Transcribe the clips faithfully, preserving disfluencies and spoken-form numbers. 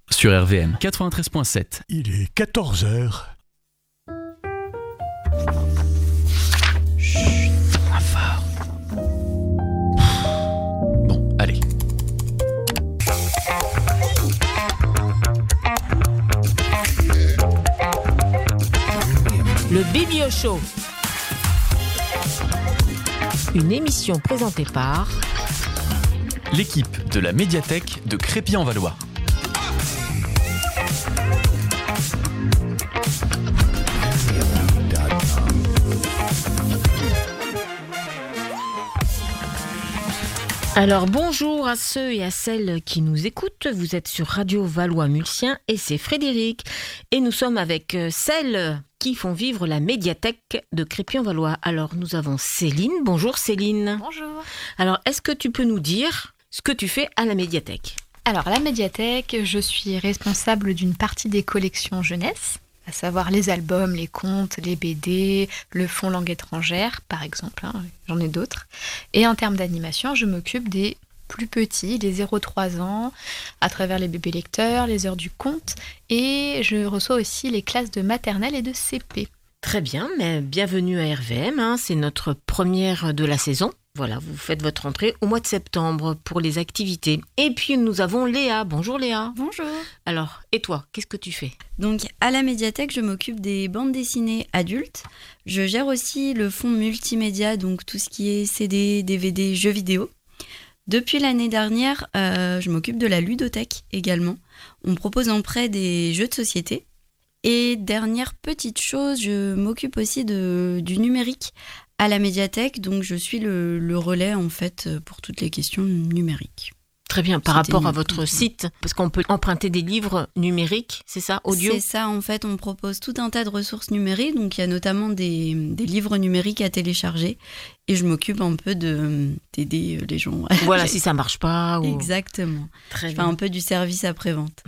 sur R V M quatre-vingt-treize virgule sept. Il est quatorze heures. Chut, moins fort. Bon, allez. Le Biblio Show. Une émission présentée par l'équipe de la médiathèque de Crépy-en-Valois. Alors bonjour à ceux et à celles qui nous écoutent, vous êtes sur Radio Valois-Mulsien et c'est Frédéric et nous sommes avec celles qui font vivre la médiathèque de Crépy-en-Valois. Alors nous avons Céline, bonjour Céline. Bonjour. Alors est-ce que tu peux nous dire ce que tu fais à la médiathèque ? Alors à la médiathèque, je suis responsable d'une partie des collections jeunesse, à savoir les albums, les contes, les B D, le fonds langue étrangère, par exemple, hein, j'en ai d'autres. Et en termes d'animation, je m'occupe des plus petits, les zéro trois ans, à travers les bébés lecteurs, les heures du conte, et je reçois aussi les classes de maternelle et de C P. Très bien, mais bienvenue à R V M, hein, c'est notre première de la saison. Voilà, vous faites votre entrée au mois de septembre pour les activités. Et puis nous avons Léa. Bonjour Léa. Bonjour. Alors, et toi, qu'est-ce que tu fais ? Donc à la médiathèque, je m'occupe des bandes dessinées adultes. Je gère aussi le fonds multimédia, donc tout ce qui est C D, D V D, jeux vidéo. Depuis l'année dernière, euh, je m'occupe de la ludothèque également. On propose en prêt des jeux de société. Et dernière petite chose, je m'occupe aussi de, du numérique à la médiathèque, donc je suis le, le relais en fait pour toutes les questions numériques. Très bien, par C'était rapport à une... votre site, parce qu'on peut emprunter des livres numériques, c'est ça, audio ? C'est ça, en fait, on propose tout un tas de ressources numériques, donc il y a notamment des, des livres numériques à télécharger, et je m'occupe un peu de, d'aider les gens. Voilà, si ça marche pas. Ou... Exactement. Très je bien. fais un peu du service après-vente.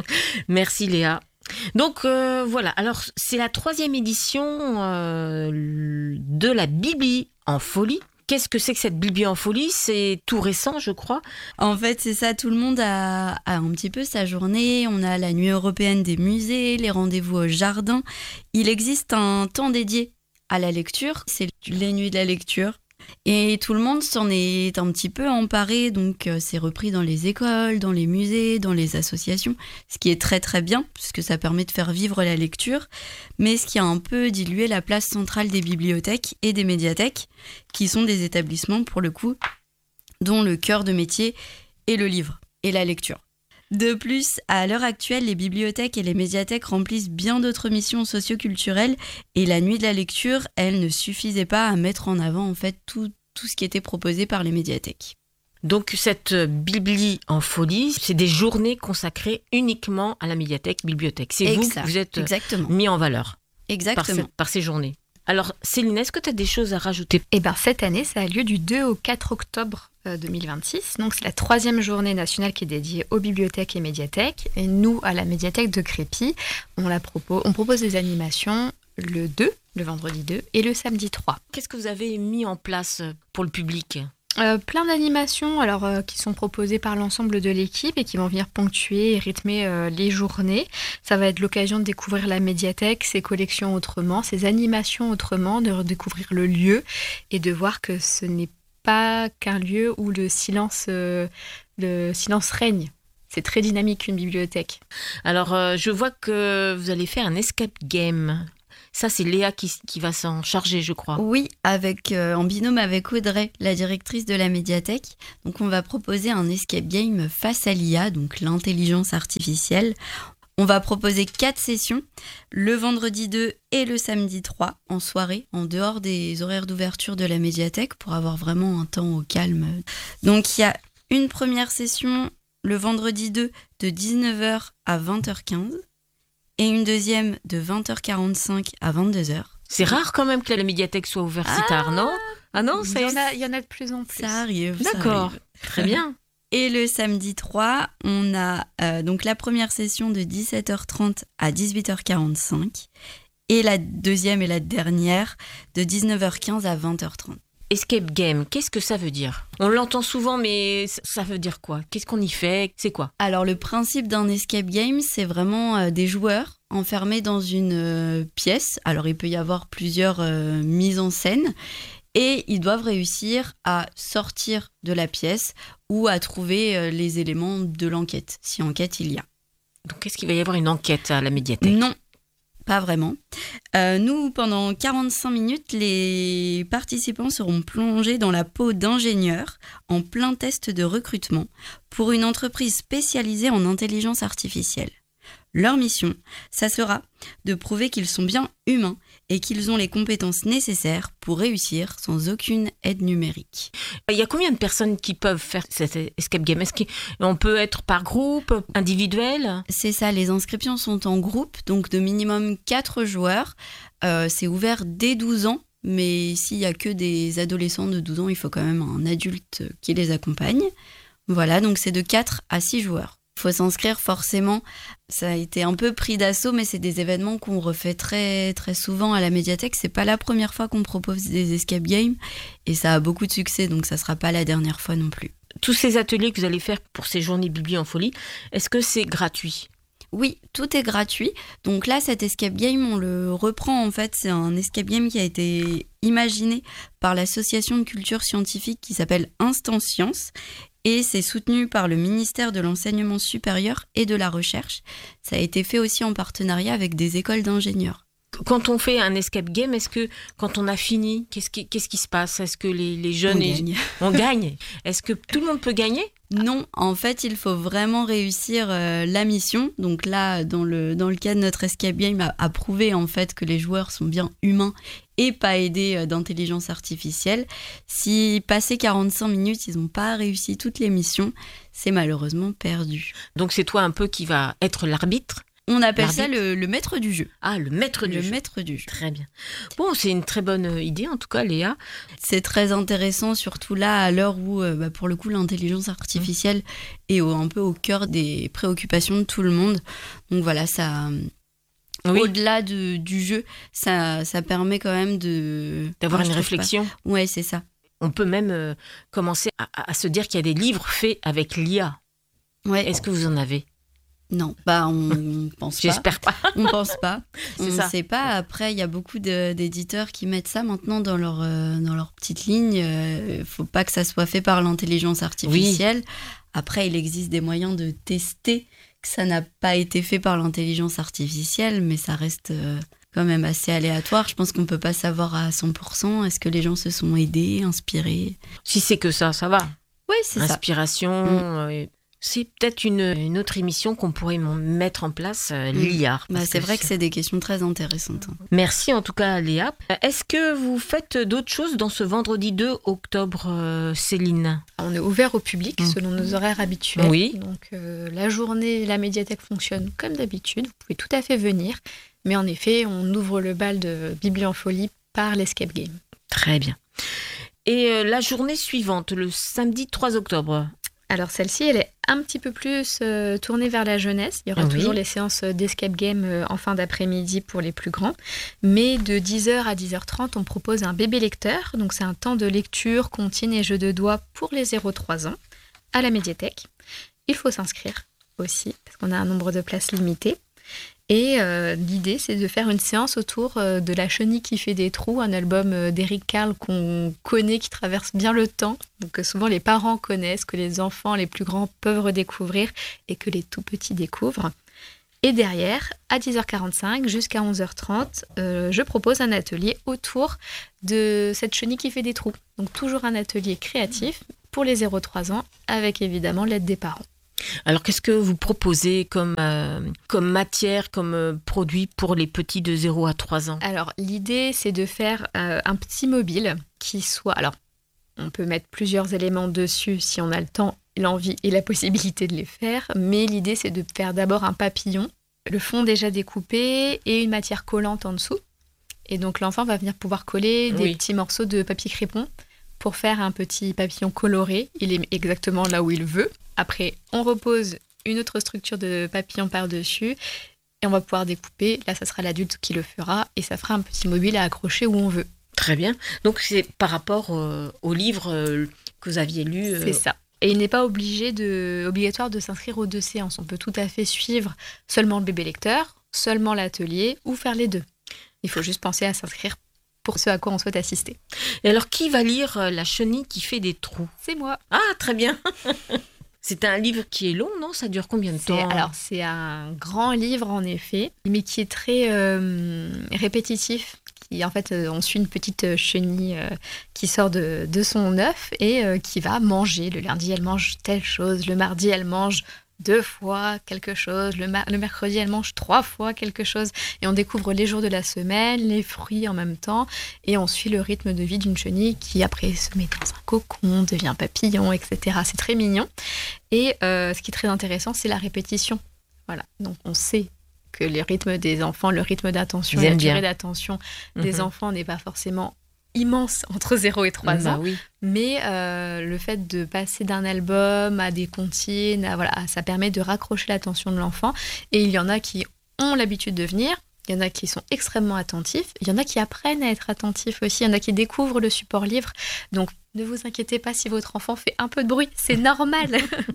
Merci Léa. Donc euh, voilà, alors c'est la troisième édition euh, de la Bibli en folie. Qu'est-ce que c'est que cette Bibli en folie ? C'est tout récent, je crois. En fait, c'est ça, tout le monde a, a un petit peu sa journée. On a la nuit européenne des musées, les rendez-vous au jardin. Il existe un temps dédié à la lecture, c'est les nuits de la lecture. Et tout le monde s'en est un petit peu emparé, donc euh, c'est repris dans les écoles, dans les musées, dans les associations, ce qui est très très bien, puisque ça permet de faire vivre la lecture, mais ce qui a un peu dilué la place centrale des bibliothèques et des médiathèques, qui sont des établissements, pour le coup, dont le cœur de métier est le livre et la lecture. De plus, à l'heure actuelle, les bibliothèques et les médiathèques remplissent bien d'autres missions socio-culturelles et la nuit de la lecture, elle ne suffisait pas à mettre en avant en fait tout, tout ce qui était proposé par les médiathèques. Donc cette Bibli en folie, c'est des journées consacrées uniquement à la médiathèque, bibliothèque. C'est exact, vous que vous êtes exactement. mis en valeur Exactement. Par, cette, par ces journées. Alors Céline, est-ce que tu as des choses à rajouter ? Eh bien cette année, ça a lieu du deux au quatre octobre deux mille vingt-six. Donc c'est la troisième journée nationale qui est dédiée aux bibliothèques et médiathèques. Et nous, à la médiathèque de Crépy, on, la propose, on propose des animations le deux, le vendredi deux, et le samedi trois. Qu'est-ce que vous avez mis en place pour le public ? Euh, plein d'animations alors, euh, qui sont proposées par l'ensemble de l'équipe et qui vont venir ponctuer et rythmer euh, les journées. Ça va être l'occasion de découvrir la médiathèque, ses collections autrement, ses animations autrement, de redécouvrir le lieu et de voir que ce n'est pas qu'un lieu où le silence, euh, le silence règne. C'est très dynamique une bibliothèque. Alors euh, je vois que vous allez faire un escape game. Ça, c'est Léa qui, qui va s'en charger, je crois. Oui, avec, euh, en binôme avec Audrey, la directrice de la médiathèque. Donc, on va proposer un escape game face à l'I A, donc l'intelligence artificielle. On va proposer quatre sessions, le vendredi deux et le samedi trois, en soirée, en dehors des horaires d'ouverture de la médiathèque, pour avoir vraiment un temps au calme. Donc, il y a une première session le vendredi deux de dix-neuf heures à vingt heures quinze. Et une deuxième de vingt heures quarante-cinq à vingt-deux heures. C'est rare quand même que la médiathèque soit ouverte si tard, non ? Ah non, ça il y, en a, il y en a de plus en plus. Ça arrive. D'accord, ça arrive. Très bien. Et le samedi trois, on a euh, donc la première session de dix-sept heures trente à dix-huit heures quarante-cinq. Et la deuxième et la dernière de dix-neuf heures quinze à vingt heures trente. Escape game, qu'est-ce que ça veut dire ? On l'entend souvent, mais ça veut dire quoi ? Qu'est-ce qu'on y fait ? C'est quoi ? Alors le principe d'un escape game, c'est vraiment euh, des joueurs enfermés dans une euh, pièce. Alors il peut y avoir plusieurs euh, mises en scène et ils doivent réussir à sortir de la pièce ou à trouver euh, les éléments de l'enquête, si enquête il y a. Donc est-ce qu'il va y avoir une enquête à la médiathèque ? Non. Pas vraiment. Euh, nous, pendant quarante-cinq minutes, les participants seront plongés dans la peau d'ingénieurs en plein test de recrutement pour une entreprise spécialisée en intelligence artificielle. Leur mission, ça sera de prouver qu'ils sont bien humains et qu'ils ont les compétences nécessaires pour réussir sans aucune aide numérique. Il y a combien de personnes qui peuvent faire cet escape game ? Est-ce qu'on peut être par groupe, individuel ? C'est ça, les inscriptions sont en groupe, donc de minimum quatre joueurs. Euh, c'est ouvert dès douze ans, mais s'il n'y a que des adolescents de douze ans, il faut quand même un adulte qui les accompagne. Voilà, donc c'est de quatre à six joueurs. Il faut s'inscrire forcément. Ça a été un peu pris d'assaut, mais c'est des événements qu'on refait très, très souvent à la médiathèque. C'est pas la première fois qu'on propose des escape games et ça a beaucoup de succès, donc ça sera pas la dernière fois non plus. Tous ces ateliers que vous allez faire pour ces journées Bibli en folie, est-ce que c'est gratuit ? Oui, tout est gratuit. Donc là, cet escape game, on le reprend en fait. C'est un escape game qui a été imaginé par l'association de culture scientifique qui s'appelle Instant Science. Et c'est soutenu par le ministère de l'Enseignement supérieur et de la Recherche. Ça a été fait aussi en partenariat avec des écoles d'ingénieurs. Quand on fait un escape game, est-ce que quand on a fini, qu'est-ce qui, qu'est-ce qui se passe ? Est-ce que les, les jeunes... On gagne. On gagne. Est-ce que tout le monde peut gagner ? Non, en fait, il faut vraiment réussir euh, la mission. Donc là, dans le, dans le cas de notre escape game, à, à prouver en fait que les joueurs sont bien humains et pas aidés euh, d'intelligence artificielle. Si passé quarante-cinq minutes, ils n'ont pas réussi toutes les missions, c'est malheureusement perdu. Donc c'est toi un peu qui va être l'arbitre ? On appelle l'arbitre. ça le, le maître du jeu. Ah, le maître du le jeu. Le maître du jeu. Très bien. Bon, c'est une très bonne idée en tout cas, Léa. C'est très intéressant, surtout là, à l'heure où, euh, bah, pour le coup, l'intelligence artificielle mmh. est au, un peu au cœur des préoccupations de tout le monde. Donc voilà, ça... Oui. Au-delà de, du jeu, ça, ça permet quand même de... D'avoir enfin, une réflexion. Oui, c'est ça. On peut même euh, commencer à, à se dire qu'il y a des livres faits avec l'I A. Ouais. Est-ce que vous en avez ? Non, bah on pense pas. J'espère pas. On pense pas. C'est on ça. ne sait pas. Après, il y a beaucoup de, d'éditeurs qui mettent ça maintenant dans leur, euh, dans leur petite ligne. Il euh, faut pas que ça soit fait par l'intelligence artificielle. Oui. Après, il existe des moyens de tester que ça n'a pas été fait par l'intelligence artificielle, mais ça reste euh, quand même assez aléatoire. Je pense qu'on peut pas savoir à cent pour cent. Est-ce que les gens se sont aidés, inspirés ? Si c'est que ça, ça va. Oui, c'est Inspiration, ça. Inspiration... Mm. C'est peut-être une, une autre émission qu'on pourrait mettre en place, euh, l'I A. Bah, c'est que vrai c'est... que c'est des questions très intéressantes. Merci en tout cas, Léa. Est-ce que vous faites d'autres choses dans ce vendredi deux octobre, euh, Céline ? On est ouvert au public mmh. selon nos horaires habituels. Oui. Donc euh, la journée, la médiathèque fonctionne comme d'habitude. Vous pouvez tout à fait venir. Mais en effet, on ouvre le bal de Bibli en folie par l'escape game. Très bien. Et euh, la journée suivante, le samedi trois octobre ? Alors celle-ci, elle est un petit peu plus euh, tournée vers la jeunesse. Il y aura oui. toujours les séances d'escape game euh, en fin d'après-midi pour les plus grands. Mais de dix heures à dix heures trente, on propose un bébé lecteur. Donc c'est un temps de lecture, comptine et jeu de doigts pour les zéro trois ans à la médiathèque. Il faut s'inscrire aussi parce qu'on a un nombre de places limité. Et euh, l'idée, c'est de faire une séance autour euh, de La Chenille qui fait des trous, un album euh, d'Éric Carle qu'on connaît, qui traverse bien le temps, donc que souvent les parents connaissent, que les enfants, les plus grands peuvent redécouvrir et que les tout petits découvrent. Et derrière, à dix heures quarante-cinq jusqu'à onze heures trente, euh, je propose un atelier autour de cette chenille qui fait des trous. Donc toujours un atelier créatif pour les zéro trois ans, avec évidemment l'aide des parents. Alors, qu'est-ce que vous proposez comme, euh, comme matière, comme euh, produit pour les petits de zéro à trois ans ? Alors, l'idée, c'est de faire euh, un petit mobile qui soit... Alors, on peut mettre plusieurs éléments dessus si on a le temps, l'envie et la possibilité de les faire. Mais l'idée, c'est de faire d'abord un papillon, le fond déjà découpé et une matière collante en dessous. Et donc, l'enfant va venir pouvoir coller des oui. petits morceaux de papier crépon pour faire un petit papillon coloré. Il est exactement là où il veut. Après, on repose une autre structure de papillon par-dessus et on va pouvoir découper. Là, ça sera l'adulte qui le fera et ça fera un petit mobile à accrocher où on veut. Très bien. Donc, c'est par rapport euh, au livre euh, que vous aviez lu. Euh... C'est ça. Et il n'est pas obligé de, obligatoire de s'inscrire aux deux séances. On peut tout à fait suivre seulement le bébé lecteur, seulement l'atelier ou faire les deux. Il faut juste penser à s'inscrire pour ce à quoi on souhaite assister. Et alors, qui va lire euh, La chenille qui fait des trous ? C'est moi. Ah, très bien. C'est un livre qui est long, non ? Ça dure combien de c'est, temps ? Alors, c'est un grand livre, en effet, mais qui est très euh, répétitif. Qui, en fait, euh, on suit une petite chenille euh, qui sort de, de son œuf et euh, qui va manger. Le lundi, elle mange telle chose. Le mardi, elle mange deux fois quelque chose. Le, ma- le mercredi, elle mange trois fois quelque chose. Et on découvre les jours de la semaine, les fruits en même temps. Et on suit le rythme de vie d'une chenille qui, après, se met dans un cocon, devient papillon, et cetera. C'est très mignon. Et euh, ce qui est très intéressant, c'est la répétition. Voilà. Donc, on sait que le rythme des enfants, le rythme d'attention, la durée d'attention mm-hmm. des enfants n'est pas forcément immense entre zéro et trois bah ans. Oui. Mais euh, le fait de passer d'un album à des comptines, à, voilà, ça permet de raccrocher l'attention de l'enfant. Et il y en a qui ont l'habitude de venir, il y en a qui sont extrêmement attentifs, il y en a qui apprennent à être attentifs aussi, il y en a qui découvrent le support livre. Donc, ne vous inquiétez pas si votre enfant fait un peu de bruit, c'est normal.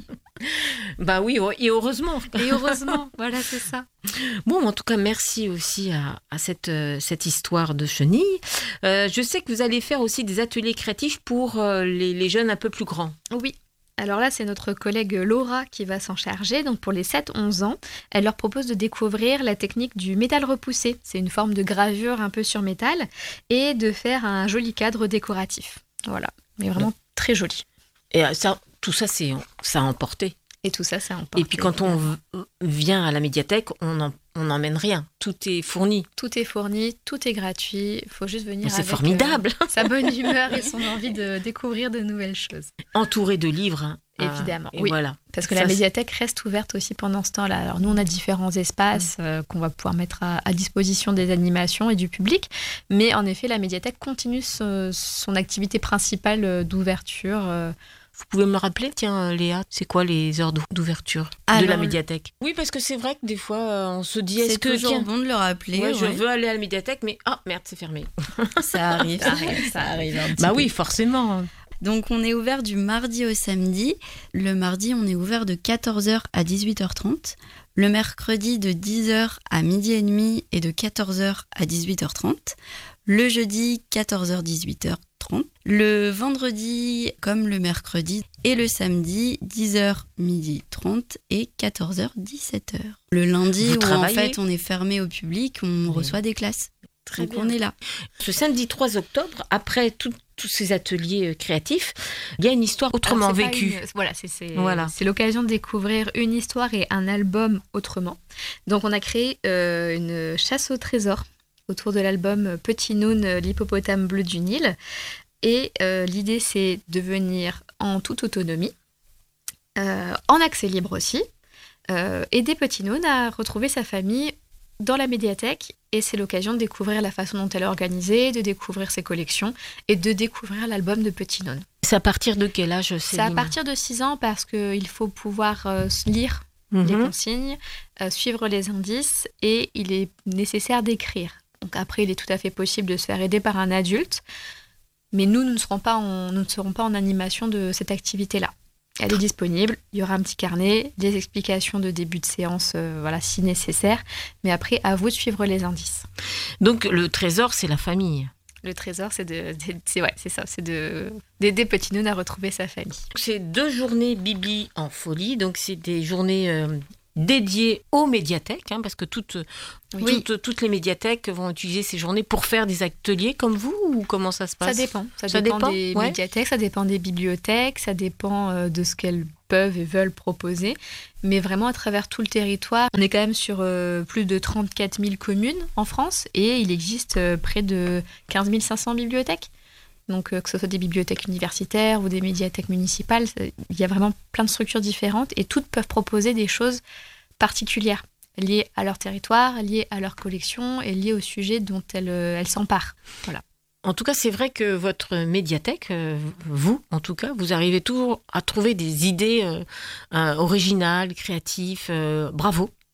Bah oui, et heureusement. Et heureusement, voilà, c'est ça. Bon, en tout cas, merci aussi à, à cette, euh, cette histoire de chenille. Euh, je sais que vous allez faire aussi des ateliers créatifs pour euh, les, les jeunes un peu plus grands. Oui. Alors là, c'est notre collègue Laura qui va s'en charger. Donc pour les sept onze ans, elle leur propose de découvrir la technique du métal repoussé. C'est une forme de gravure un peu sur métal et de faire un joli cadre décoratif. Voilà, mais vraiment ouais. Très joli. Et ça, tout ça, c'est ça a emporté. Et tout ça, c'est emporté. Et puis quand on v- vient à la médiathèque, on en on n'emmène rien. Tout est fourni. Tout est fourni, tout est gratuit. Il faut juste venir c'est avec formidable. Euh, sa bonne humeur et son envie de découvrir de nouvelles choses. Entouré de livres. Hein. Évidemment, euh, oui. Voilà. Parce que ça, la médiathèque reste ouverte aussi pendant ce temps-là. Alors nous, on a différents espaces euh, qu'on va pouvoir mettre à, à disposition des animations et du public. Mais en effet, la médiathèque continue ce, son activité principale d'ouverture. Euh, Vous pouvez me rappeler, tiens, Léa, c'est quoi les heures d'ouverture Alors, de la médiathèque ? Oui, parce que c'est vrai que des fois, on se dit, est-ce c'est que... toujours tiens, bon de le rappeler. Ouais, ouais. je veux aller à la médiathèque, mais ah, merde, c'est fermé. Ça arrive, ça arrive, ça arrive un petit Bah peu. oui, forcément. Donc, on est ouvert du mardi au samedi. Le mardi, on est ouvert de quatorze heures à dix-huit heures trente. Le mercredi, de dix heures à midi et demi et de quatorze heures à dix-huit heures trente. Le jeudi, quatorze heures, dix-huit heures trente. Le vendredi, comme le mercredi, et le samedi, dix heures, midi trente et quatorze heures, dix-sept heures. Le lundi, Vous où travaillez ? en fait on est fermé au public, on oui. reçoit des classes. Très Donc bien. on est là. Ce samedi trois octobre, après tout, tous ces ateliers créatifs, il y a une histoire autrement Alors, c'est vécue. Une, voilà, c'est, c'est, voilà. c'est l'occasion de découvrir une histoire et un album autrement. Donc on a créé euh, une chasse au trésor autour de l'album Petit Noun, l'hippopotame bleu du Nil. Et euh, l'idée, c'est de venir en toute autonomie, euh, en accès libre aussi, euh, aider Petit Noun à retrouver sa famille dans la médiathèque. Et c'est l'occasion de découvrir la façon dont elle est organisée, de découvrir ses collections et de découvrir l'album de Petit Noun. C'est à partir de quel âge, Céline ? C'est à partir de six ans parce qu'il faut pouvoir euh, lire mm-hmm. les consignes, euh, suivre les indices et il est nécessaire d'écrire. Donc après, il est tout à fait possible de se faire aider par un adulte. Mais nous, nous ne serons pas en, nous ne serons pas en animation de cette activité-là. Elle est disponible, il y aura un petit carnet, des explications de début de séance, euh, voilà, si nécessaire. Mais après, à vous de suivre les indices. Donc, le trésor, c'est la famille. Le trésor, c'est, de, de, c'est, ouais, c'est ça, c'est de, d'aider Petit Noun à retrouver sa famille. C'est deux journées Bibi en folie, donc c'est des journées... Euh... dédiées aux médiathèques, hein, parce que toutes, oui. toutes, toutes les médiathèques vont utiliser ces journées pour faire des ateliers comme vous, ou comment ça se passe ? Ça dépend. Ça, ça dépend, dépend des ouais. médiathèques, ça dépend des bibliothèques, ça dépend euh, de ce qu'elles peuvent et veulent proposer. Mais vraiment, à travers tout le territoire, on est quand même sur euh, plus de trente-quatre mille communes en France et il existe euh, près de quinze mille cinq cents bibliothèques. Donc, euh, que ce soit des bibliothèques universitaires ou des médiathèques municipales, il y a vraiment plein de structures différentes et toutes peuvent proposer des choses particulières liées à leur territoire, liées à leur collection et liées au sujet dont elles, elles s'emparent. Voilà. En tout cas, c'est vrai que votre médiathèque, euh, vous, en tout cas, vous arrivez toujours à trouver des idées euh, euh, originales, créatives. Euh, bravo.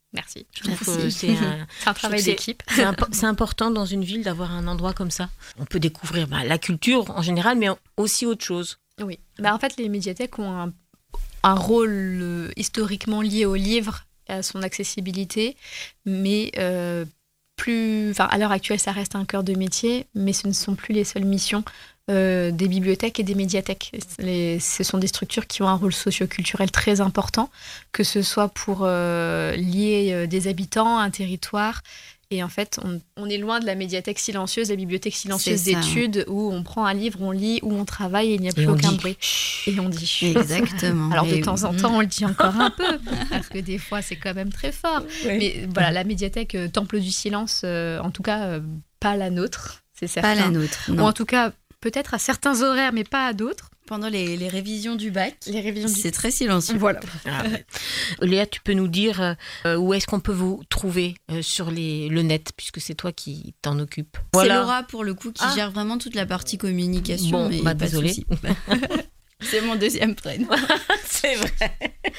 Merci. Je trouve Merci. que c'est un, C'est un travail c'est- d'équipe. c'est, impo- c'est important dans une ville d'avoir un endroit comme ça. On peut découvrir bah, la culture en général, mais aussi autre chose. Oui. Bah, en fait, les médiathèques ont un, un rôle euh, historiquement lié au livre et à son accessibilité, mais euh, plus, enfin, à l'heure actuelle, ça reste un cœur de métier, mais ce ne sont plus les seules missions euh, des bibliothèques et des médiathèques. Les, ce sont des structures qui ont un rôle socio-culturel très important, que ce soit pour euh, lier euh, des habitants à un territoire. Et en fait, on, on est loin de la médiathèque silencieuse, la bibliothèque silencieuse C'est ça. d'études, où on prend un livre, on lit, où on travaille et il n'y a plus Et on aucun dit. bruit. Et on dit. Exactement. Alors de Et- temps en temps, on le dit encore un peu, parce que des fois, c'est quand même très fort. Mais voilà, la médiathèque euh, Temple du Silence, euh, en tout cas, euh, pas la nôtre, c'est certain. Pas la nôtre. Ou Non. en tout cas, peut-être à certains horaires, mais pas à d'autres. Pendant les, les révisions du bac, Les révisions du... c'est très silencieux. Voilà. Ah, ouais. Léa, tu peux nous dire euh, où est-ce qu'on peut vous trouver euh, sur les, le net, puisque c'est toi qui t'en occupes. C'est Laura, pour le coup, qui Ah. gère vraiment toute la partie communication. Bon, mais bah, pas de désolée. souci. C'est mon deuxième prénom. C'est vrai.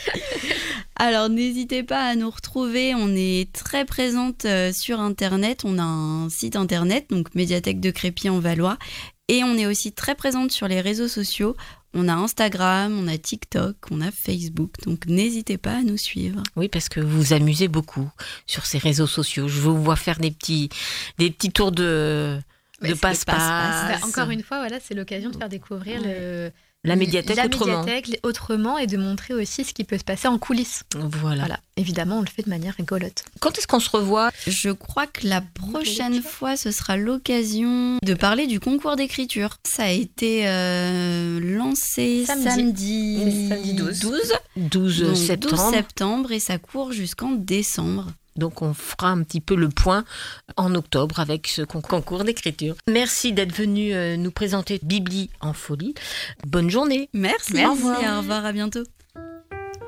Alors, n'hésitez pas à nous retrouver. On est très présente euh, sur Internet. On a un site Internet, donc Médiathèque de Crépy en Valois. Et on est aussi très présente sur les réseaux sociaux. On a Instagram, on a TikTok, on a Facebook. Donc, n'hésitez pas à nous suivre. Oui, parce que vous vous amusez beaucoup sur ces réseaux sociaux. Je vous vois faire des petits, des petits tours de, Ouais, de c'est passe-passe. passe-passe. Bah, encore une fois, voilà, c'est l'occasion de faire découvrir le, La médiathèque la autrement. médiathèque autrement et de montrer aussi ce qui peut se passer en coulisses. Voilà. Voilà. Évidemment, on le fait de manière rigolote. Quand est-ce qu'on se revoit? Je crois que la prochaine fois, ce sera l'occasion de parler du concours d'écriture. Ça a été euh, lancé Samedi. samedi, C'est samedi douze. douze Donc, septembre. douze septembre et ça court jusqu'en décembre. Donc on fera un petit peu le point en octobre avec ce con- concours d'écriture. Merci d'être venu euh, nous présenter Bibli en folie. Bonne journée. Merci, Merci. au revoir, à bientôt.